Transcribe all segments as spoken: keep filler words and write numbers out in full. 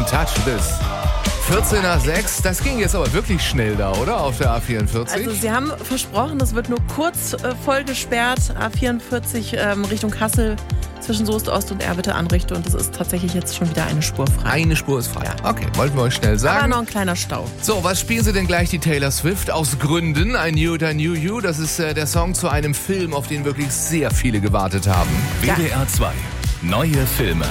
Touch This. vierzehn nach sechs, das ging jetzt aber wirklich schnell da, oder? Auf der A vierundvierzig? Also Sie haben versprochen, es wird nur kurz äh, voll gesperrt. A vierundvierzig ähm, Richtung Kassel zwischen Soest Ost und Erwitte Anrichte. Und es ist tatsächlich jetzt schon wieder eine Spur frei. Eine Spur ist frei. Ja. Okay, wollten wir euch schnell sagen. Aber noch ein kleiner Stau. So, was spielen Sie denn gleich, die Taylor Swift? Aus Gründen. I Knew It, I Knew You. Das ist äh, der Song zu einem Film, auf den wirklich sehr viele gewartet haben. W D R zwei. Neue Filme.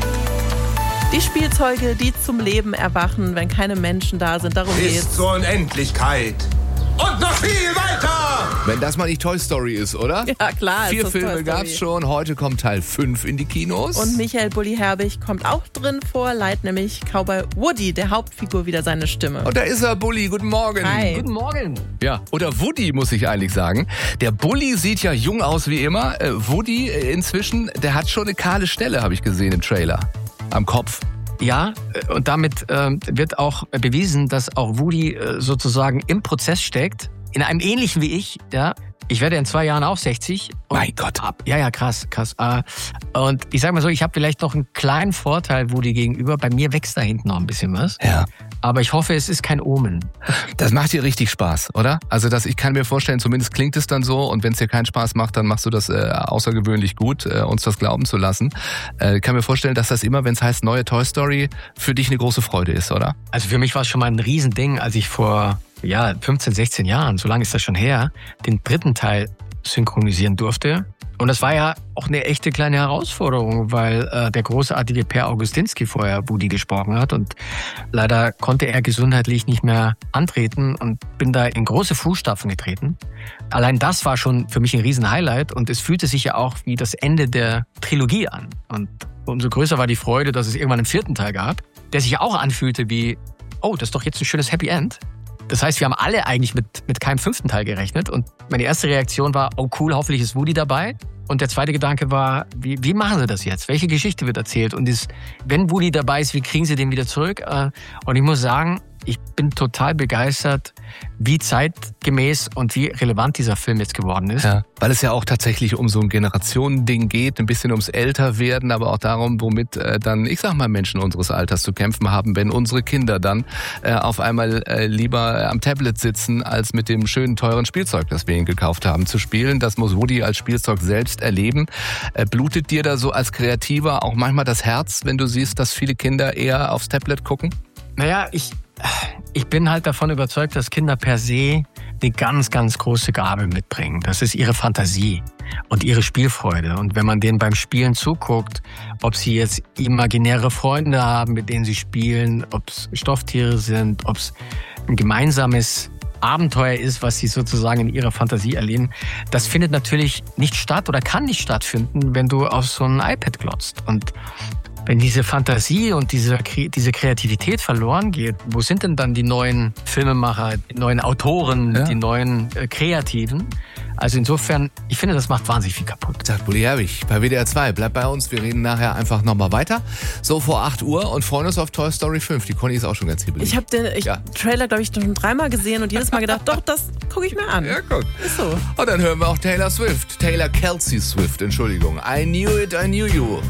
Die Spielzeuge, die zum Leben erwachen, wenn keine Menschen da sind. Darum Bis geht's. zur Unendlichkeit. Und noch viel weiter! Wenn das mal nicht Toy Story ist, oder? Ja, klar. Vier ist das Filme Toy Story. gab's schon. Heute kommt Teil fünf in die Kinos. Und Michael Bulli Herbig kommt auch drin vor, leiht nämlich Cowboy Woody, der Hauptfigur, wieder seine Stimme. Und da ist er, Bulli. Guten Morgen. Hi. Guten Morgen. Ja, oder Woody, muss ich eigentlich sagen. Der Bulli sieht ja jung aus wie immer. Äh, Woody äh, inzwischen, der hat schon eine kahle Stelle, habe ich gesehen im Trailer. Am Kopf. Ja, und damit ähm, wird auch bewiesen, dass auch Woody äh, sozusagen im Prozess steckt. In einem ähnlichen wie ich, ja. Ich werde in zwei Jahren auch sechzig. Und Mein Gott. Ab, ja, ja, krass, krass. Äh, und ich sag mal so, ich habe vielleicht noch einen kleinen Vorteil Woody gegenüber. Bei mir wächst da hinten noch ein bisschen was. Ja. Aber ich hoffe, es ist kein Omen. Das macht dir richtig Spaß, oder? Also das, ich kann mir vorstellen, zumindest klingt es dann so. Und wenn es dir keinen Spaß macht, dann machst du das äh, außergewöhnlich gut, äh, uns das glauben zu lassen. Äh, ich kann mir vorstellen, dass das immer, wenn es heißt neue Toy Story, für dich eine große Freude ist, oder? Also für mich war es schon mal ein Riesending, als ich vor ja, fünfzehn, sechzehn Jahren, so lange ist das schon her, den dritten Teil synchronisieren durfte. Und das war ja auch eine echte kleine Herausforderung, weil äh, der großartige Per Augustinski vorher Woody gesprochen hat und leider konnte er gesundheitlich nicht mehr antreten und bin da in große Fußstapfen getreten. Allein das war schon für mich ein Riesen-Highlight und es fühlte sich ja auch wie das Ende der Trilogie an. Und umso größer war die Freude, dass es irgendwann einen vierten Teil gab, der sich auch anfühlte wie, oh, das ist doch jetzt ein schönes Happy End. Das heißt, wir haben alle eigentlich mit, mit keinem fünften Teil gerechnet. Und meine erste Reaktion war, oh cool, hoffentlich ist Woody dabei. Und der zweite Gedanke war, wie, wie machen sie das jetzt? Welche Geschichte wird erzählt? Und ist, wenn Woody dabei ist, wie kriegen sie den wieder zurück? Und ich muss sagen, ich bin total begeistert, wie zeitgemäß und wie relevant dieser Film jetzt geworden ist. Ja, weil es ja auch tatsächlich um so ein Generationending geht, ein bisschen ums Älterwerden, aber auch darum, womit äh, dann, ich sag mal, Menschen unseres Alters zu kämpfen haben, wenn unsere Kinder dann äh, auf einmal äh, lieber am Tablet sitzen, als mit dem schönen, teuren Spielzeug, das wir ihnen gekauft haben, zu spielen. Das muss Woody als Spielzeug selbst erleben. Äh, blutet dir da so als Kreativer auch manchmal das Herz, wenn du siehst, dass viele Kinder eher aufs Tablet gucken? Naja, ich, ich bin halt davon überzeugt, dass Kinder per se eine ganz, ganz große Gabe mitbringen. Das ist ihre Fantasie und ihre Spielfreude. Und wenn man denen beim Spielen zuguckt, ob sie jetzt imaginäre Freunde haben, mit denen sie spielen, ob es Stofftiere sind, ob es ein gemeinsames Abenteuer ist, was sie sozusagen in ihrer Fantasie erleben, das findet natürlich nicht statt oder kann nicht stattfinden, wenn du auf so ein iPad glotzt. Und wenn diese Fantasie und diese, diese Kreativität verloren geht, wo sind denn dann die neuen Filmemacher, die neuen Autoren, ja. die neuen äh, Kreativen? Also insofern, ich finde, das macht wahnsinnig viel kaputt. Sagt Bulli Herbig bei W D R zwei. Bleibt bei uns, wir reden nachher einfach nochmal weiter. So vor acht Uhr und freuen uns auf Toy Story fünf. Die Conny ist auch schon ganz hibbelig. Ich habe den ich, ja. Trailer, glaube ich, schon dreimal gesehen und jedes Mal gedacht, doch, das gucke ich mir an. Ja, guck. Ist so. Und dann hören wir auch Taylor Swift. Taylor Kelsey Swift, Entschuldigung. I Knew It, I Knew You.